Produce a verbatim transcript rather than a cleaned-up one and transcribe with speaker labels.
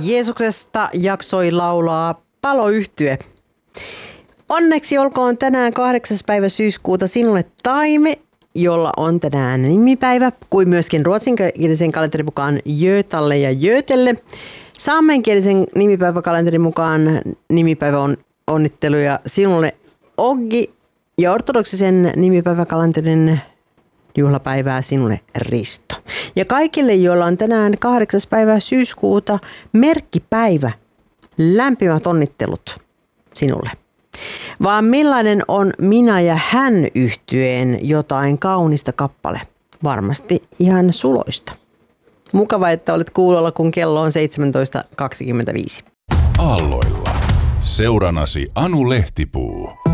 Speaker 1: Jeesuksesta jaksoi laulaa Paloyhtye. Onneksi olkoon tänään kahdeksas päivä syyskuuta sinulle Taime, jolla on tänään nimipäivä, kuin myöskin ruotsinkielisen kalenterin mukaan Götalle ja Götelle. Saamenkielisen nimipäiväkalenterin mukaan nimipäivä on onnitteluja sinulle Oggi ja ortodoksisen nimipäiväkalenterin juhlapäivää sinulle Risto. Ja kaikille, joilla on tänään kahdeksas päivä syyskuuta merkkipäivä, lämpimät onnittelut sinulle. Vaan millainen on Minä ja hän -yhtyeen jotain kaunista kappale? Varmasti ihan suloista. Mukava, että olet kuulolla, kun kello on seitsemäntoista kaksikymmentäviisi.
Speaker 2: Aalloilla. Seuranasi Anu Lehtipuu.